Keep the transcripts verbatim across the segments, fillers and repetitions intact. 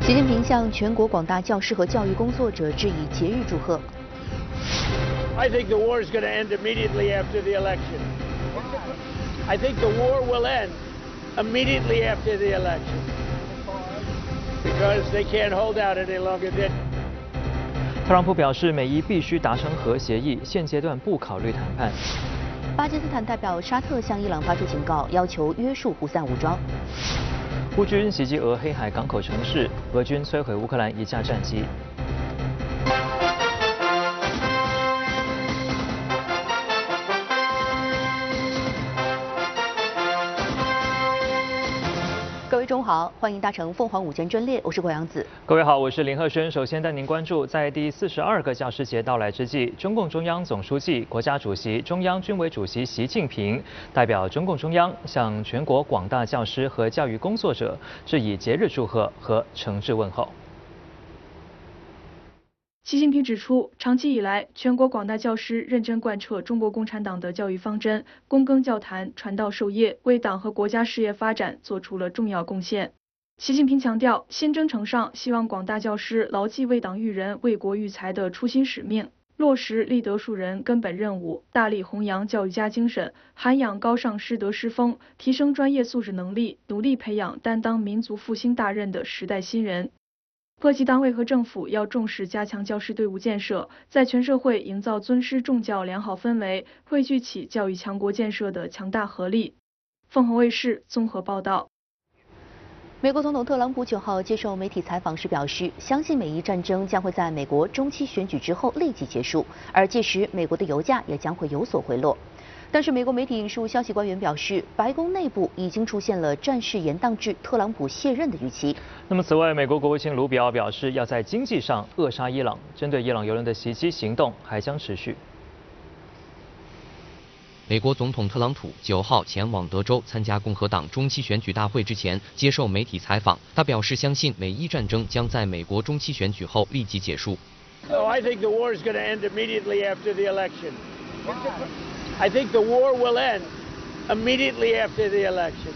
习近平向全国广大教师和教育工作者致以节日祝贺。 I think the war is going to end immediately after the election. I think the war will end immediately after the election because they can't hold out any longer. 特朗普表示，美伊必须达成核协议，现阶段不考虑谈判。 巴基斯坦代表沙特向伊朗发出警告，要求约束胡塞武装。 乌军袭击俄黑海港口城市，俄军摧毁乌克兰一架战机。 各位中午好，欢迎搭乘凤凰午间专列，我是郭阳子。 各位好，我是林鹤轩。首先带您关注，在第四十二个教师节到来之际，中共中央总书记、国家主席、中央军委主席习近平代表中共中央向全国广大教师和教育工作者致以节日祝贺和诚挚问候。 习近平指出，长期以来，全国广大教师认真贯彻中国共产党的教育方针，躬耕教坛，传道授业，为党和国家事业发展做出了重要贡献。习近平强调，新征程上，希望广大教师牢记为党育人、为国育才的初心使命，落实立德树人根本任务，大力弘扬教育家精神，涵养高尚师德师风，提升专业素质能力，努力培养担当民族复兴大任的时代新人。各级单位和政府要重视加强教师队伍建设，在全社会营造尊师重教良好氛围，汇聚起教育强国建设的强大合力。凤凰卫视综合报道。 美国总统特朗普九号接受媒体采访时表示，相信美伊战争将会在美国中期选举之后立即结束，而届时美国的油价也将会有所回落。但是美国媒体引述消息官员表示，白宫内部已经出现了战事延宕至特朗普卸任的预期。 那么，此外，美国国务卿卢比奥表示，要在经济上扼杀伊朗，针对伊朗油轮的袭击行动还将持续。 美国总统特朗普九号前往德州参加共和党中期选举大会之前，接受媒体采访，他表示相信美伊战争将在美国中期选举后立即结束。 Oh, I think the war is going to end immediately after the election. I think the war will end immediately after the election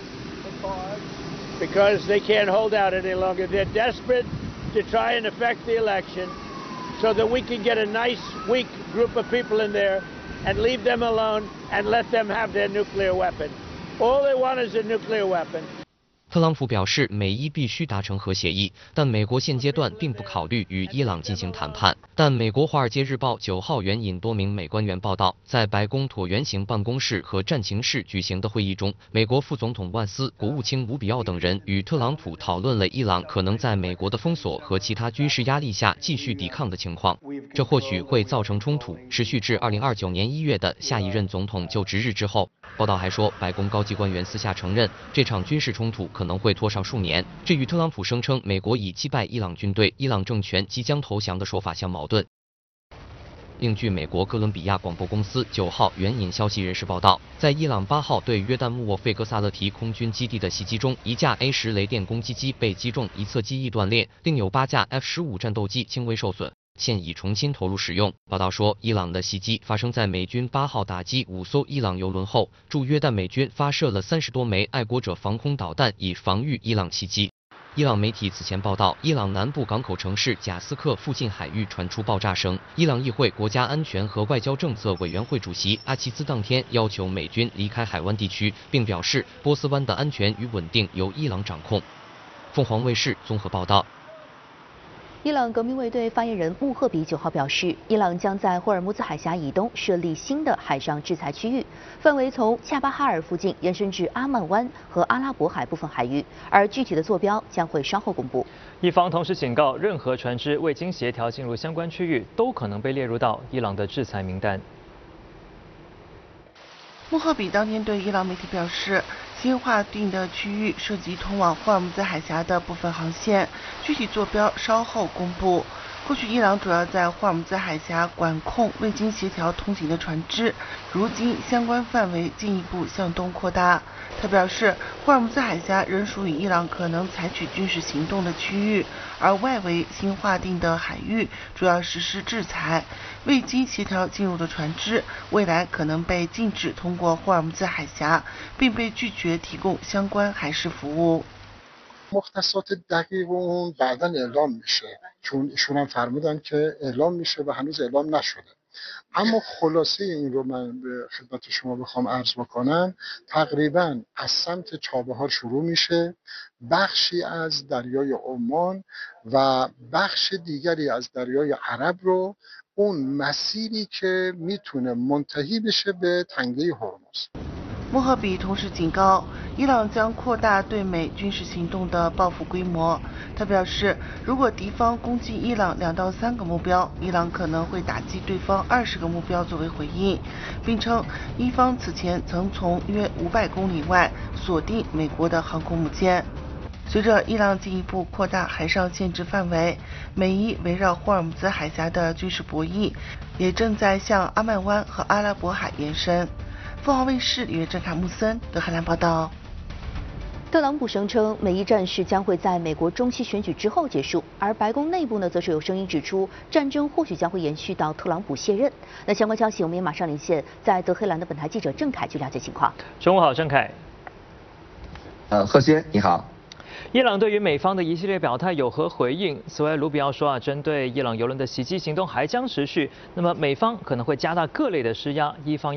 because they can't hold out any longer. They're desperate to try and affect the election so that we can get a nice, weak group of people in there and leave them alone and let them have their nuclear weapon. All they want is a nuclear weapon. 特朗普表示，美伊必须达成核协议，但美国现阶段并不考虑与伊朗进行谈判。但美国《华尔街日报》九号援引多名美官员报道，在白宫椭圆形办公室和战情室举行的会议中，美国副总统万斯、国务卿卢比奥等人与特朗普讨论了伊朗可能在美国的封锁和其他军事压力下继续抵抗的情况。这或许会造成冲突，持续至二零二九年一月的下一任总统就职日之后。报道还说，白宫高级官员私下承认，这场军事冲突可能会拖上数年，这与特朗普声称美国已击败伊朗军队、伊朗政权即将投降的说法相矛盾。另据美国哥伦比亚广播公司九号援引消息人士报道，在伊朗八号对约旦穆沃费格萨勒提空军基地的袭击中，一架 A 十雷电攻击机被击中，一侧机翼断裂，另有八架 F 十五战斗机轻微受损，现已重新投入使用。报道说，伊朗的袭击发生在美军八号打击五艘伊朗油轮后，驻约旦美军发射了三十多枚爱国者防空导弹，以防御伊朗袭击。伊朗媒体此前报道，伊朗南部港口城市贾斯克附近海域传出爆炸声。伊朗议会国家安全和外交政策委员会主席阿齐兹当天要求美军离开海湾地区，并表示波斯湾的安全与稳定由伊朗掌控。凤凰卫视综合报道。 伊朗革命卫队发言人穆赫比九号表示，伊朗将在霍尔木兹海峡以东设立新的海上制裁区域，范围从恰巴哈尔附近延伸至阿曼湾和阿拉伯海部分海域，而具体的坐标将会稍后公布。 伊方同时警告，任何船只未经协调进入相关区域，都可能被列入到伊朗的制裁名单。 穆赫比当天对伊朗媒体表示，新划定的区域涉及通往霍尔木兹海峡的部分航线，具体坐标稍后公布。过去伊朗主要在霍尔木兹海峡管控未经协调通行的船只，如今相关范围进一步向东扩大。他表示，霍尔木兹海峡仍属于伊朗可能采取军事行动的区域，而外围新划定的海域主要实施制裁。未经协调进入的船只，未来可能被禁止通过霍尔木兹海峡，并被拒绝提供相关海事服务。 مختصات دقیق اون بعداً اعلام میشه چون ایشون هم فرمودن که اعلام میشه و هنوز اعلام نشده. اما خلاصه این رو من به خدمت شما بخوام عرض بکنم، تقریبا از سمت چابهار شروع میشه، بخشی از دریای عمان و بخش دیگری از دریای عرب رو اون مسیری که میتونه منتهی بشه به تنگه هرمز. 莫赫比同时警告，伊朗将扩大对美军事行动的报复规模。他表示，如果敌方攻击伊朗两到三个目标，伊朗可能会打击对方二十个目标作为回应，并称伊方此前曾从约五百公里外锁定美国的航空母舰。随着伊朗进一步扩大海上限制范围，美伊围绕霍尔木兹海峡的军事博弈也正在向阿曼湾和阿拉伯海延伸。 凤凰卫视李月珍、卡穆森德黑兰报道。 特朗普声称，美伊战事将会在美国中期选举之后结束，而白宫内部呢，则是有声音指出，战争或许将会延续到特朗普卸任。那相关消息，我们也马上连线在德黑兰的本台记者郑凯去了解情况。 中午好，郑凯。 呃，贺先你好。 伊朗对于美方的一系列表态有何回应？此外，卢比奥说啊，针对伊朗油轮的袭击行动还将持续，那么美方可能会加大各类的施压，伊方。